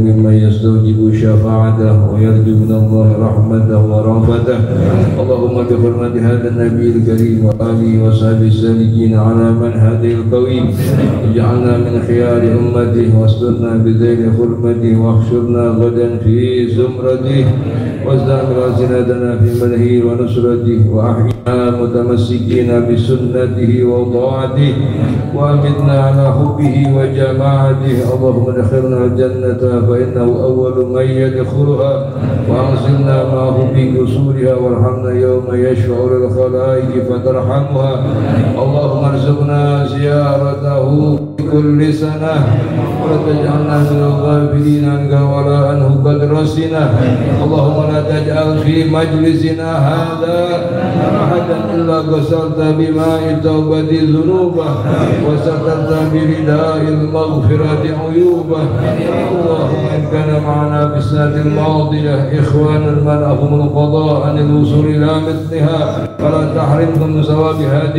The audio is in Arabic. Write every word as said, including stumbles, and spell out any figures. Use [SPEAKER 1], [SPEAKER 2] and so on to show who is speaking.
[SPEAKER 1] ممن يستوجب شفاعته ويرجو من الله رحمته ورأفته. اللهم بحرمة هذا النبي الكريم وآله وصحبه السالكين على منهجه القويم اجعلنا من خيار أمته واسترنا بذيل حرمته واحشرنا غدا في زمرته واستعمل ألسنتنا في مدحه ونصرته وأحينا متمسكين بسنته وطاعته وأمتنا على حبه وجماعته. اللهم ادخلنا الجنة فإنه أول من يدخلها وأنزلنا معه في قصورها وارحمنا يوم يشفع الخلائق فترحمها. اللهم ارزقنا زيارته كل سنة ولا تجعلنا من الغافلين عنك ولا عنه قد رسنا. اللهم لا تجعل في مجلسنا هذا أحدا إلا غسلت بماء التوبة ذنوبه وسترت برداء المغفرة عيوبه. اللهم إن كان معنا في السنة الماضية إخوانا منعهم القضاء عن الوصول إلى مثلها فلا تحرمهم من ثواب هذه